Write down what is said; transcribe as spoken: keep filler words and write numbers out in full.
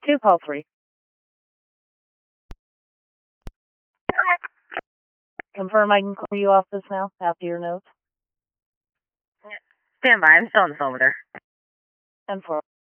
two, call three. Confirm I can clear you off this now after your notes. Stand by. I'm still on the phone with her. And four.